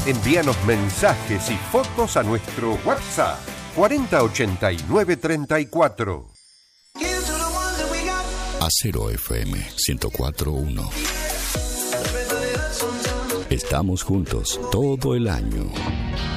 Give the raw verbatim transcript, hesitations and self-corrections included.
Envíanos mensajes y fotos a nuestro WhatsApp cuarenta ochenta y nueve treinta y cuatro. Acero F M ciento cuatro punto uno. Estamos juntos todo el año.